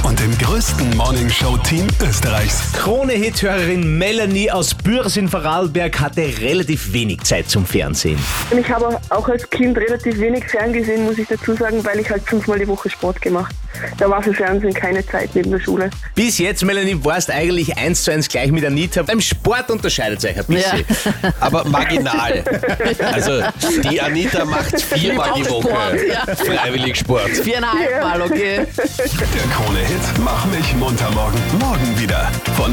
und dem größten Morningshow-Team Österreichs. Krone-Hit-Hörerin Melanie aus Bürs in Vorarlberg hatte relativ wenig Zeit zum Fernsehen. Und ich habe auch als Kind relativ wenig Fernsehen, muss ich dazu sagen, weil ich halt 5-mal die Woche Sport gemacht. Da war für Fernsehen keine Zeit neben der Schule. Bis jetzt, Melanie, warst eigentlich 1:1 gleich mit Anita. Beim Sport unterscheidet es euch ein bisschen. Ja. Aber marginal. Also die Anita macht 4-mal die Woche freiwillig Sport. 4,5 Mal, okay. Der Krone-Hit Mach mich munter morgen wieder. Von